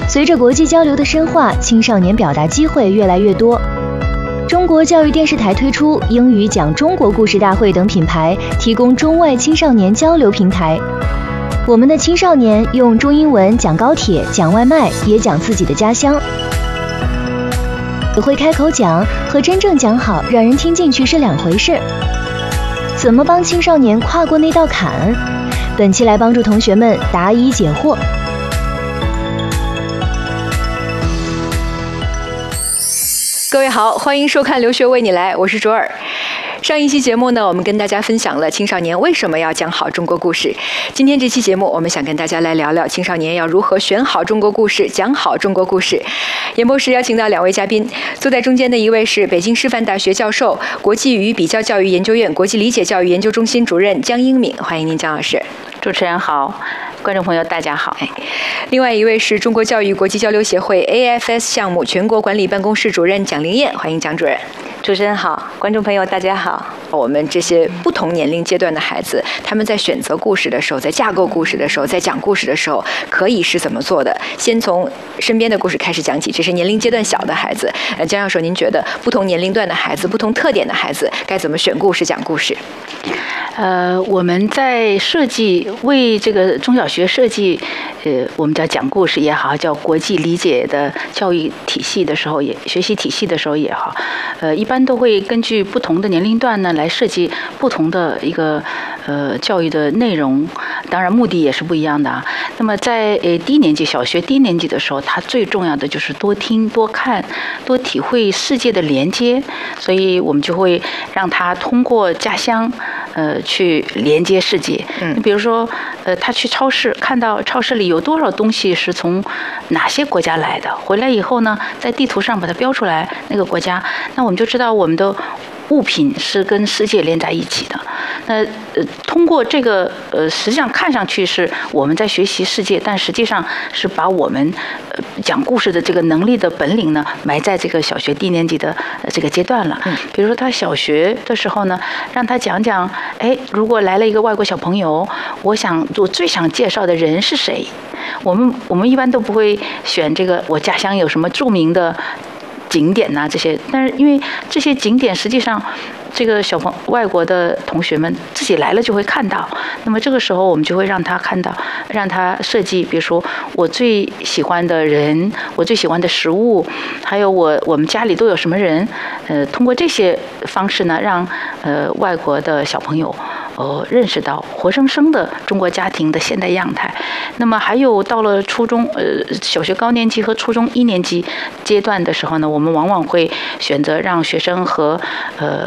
随着国际交流的深化，青少年表达机会越来越多。中国教育电视台推出英语讲中国故事大会等品牌，提供中外青少年交流平台。我们的青少年用中英文讲高铁、讲外卖，也讲自己的家乡。会开口讲和真正讲好，让人听进去是两回事。怎么帮青少年跨过那道坎？本期来帮助同学们答疑解惑。 各位好，欢迎收看《留学为你来》，我是卓尔。上一期节目呢，我们跟大家分享了青少年为什么要讲好中国故事。今天这期节目，我们想跟大家来聊聊青少年要如何选好中国故事，讲好中国故事。演播室邀请到两位嘉宾，坐在中间的一位是北京师范大学教授、国际与比较教育研究院国际理解教育研究中心主任江英敏，欢迎您，江老师。 主持人好，观众朋友大家好。 另外一位是中国教育国际交流协会 AFS 项目全国管理办公室主任蒋玲燕，欢迎蒋主任。 主持人好，观众朋友大家好。 我们这些不同年龄阶段的孩子，他们在选择故事的时候，在架构故事的时候，在讲故事的时候，可以是怎么做的？先从身边的故事开始讲起，这是年龄阶段小的孩子。江教授，您觉得不同年龄段的孩子、不同特点的孩子该怎么选故事、讲故事？ 我们在设计为这个中小学设计，我们叫讲故事也好，叫国际理解的教育体系的时候也，学习体系的时候也好，一般都会根据不同的年龄段呢来设计不同的一个教育的内容，当然目的也是不一样的啊。那么在低年级小学低年级的时候，它最重要的就是多听、多看、多体会世界的连接，所以我们就会让他通过家乡去连接世界。你比如说他去超市，看到超市里有多少东西是从哪些国家来的，回来以后呢，在地图上把它标出来那个国家，那我们就知道我们的物品是跟世界连在一起的。那通过这个实际上看上去是我们在学习世界，但实际上是把我们讲故事的这个能力的本领呢埋在这个小学低年级的这个阶段了。比如说他小学的时候呢，让他讲讲，如果来了一个外国小朋友，我最想介绍的人是谁？我们一般都不会选这个我家乡有什么著名的景点呐这些，但是因为这些景点实际上这个外国的同学们自己来了就会看到，那么这个时候我们就会让他看到，让他设计，比如说我最喜欢的人，我最喜欢的食物，还有我们家里都有什么人，通过这些方式呢，让外国的小朋友认识到活生生的中国家庭的现代样态。那么还有到了初中小学高年级和初中1年级阶段的时候呢，我们往往会选择让学生和